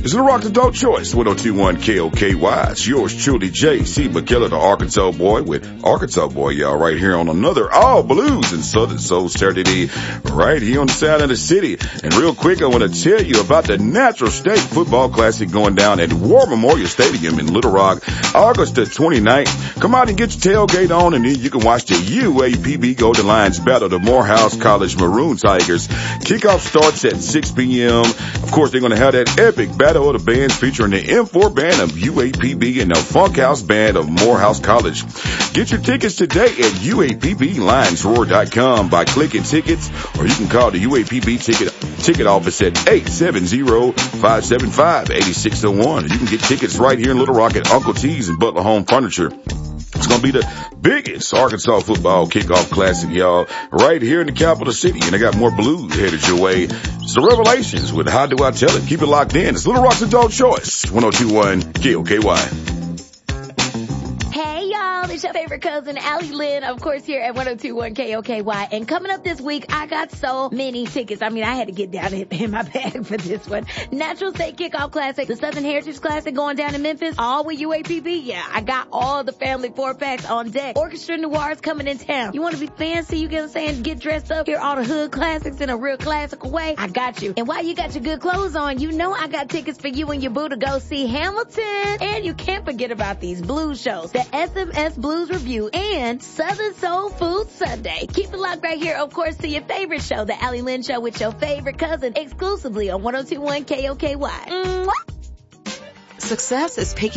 It's the Rock's Adult Choice, 1021 KOKY. It's yours truly, J.C. McKellar, the Arkansas boy, with Arkansas boy, y'all, right here on another All Blues and Southern Soul Saturday, right here on the side of the city. And real quick, I want to tell you about the Natural State Football Classic going down at War Memorial Stadium in Little Rock, August the 29th. Come out and get your tailgate on, and then you can watch the UAPB Golden Lions battle the Morehouse College Maroon Tigers. Kickoff starts at 6 p.m. Of course, they're going to have that epic battle of the bands featuring the M4 band of UAPB and the Funk House band of Morehouse College. Get your tickets today at UAPBLionsRoar.com by clicking tickets, or you can call the UAPB ticket office at 870-575-8601. You can get tickets right here in Little Rock at Uncle T's and Butler Home Furniture. It's going to be the biggest Arkansas football kickoff classic, y'all, right here in the capital city. And I got more blues headed your way. It's the Revelations with How Do I Tell It? Keep it locked in. It's Little Rock's Adult Choice, 1021 KOKY. Hey, y'all, it's your favorite cousin, Allie Lynn, of course, here at 1021 KOKY. And coming up this week, I got so many tickets. I mean, I had to get down in my bag for this one. Natural State Kickoff Classic, the Southern Heritage Classic going down in Memphis, all with UAPB. Yeah, I got all the family 4-packs on deck. Orchestra Noirs coming in town. You want to be fancy, you get what I'm saying, get dressed up, hear all the hood classics in a real classical way? I got you. And while you got your good clothes on, you know I got tickets for you and your boo to go see Hamilton. And you can't forget about these blues shows. The SMS Blues Review and Southern Soul Food Sunday. Keep it locked right here, of course, to your favorite show, the Allie Lynn Show with your favorite cousin, exclusively on 1021 KOKY. Success is picking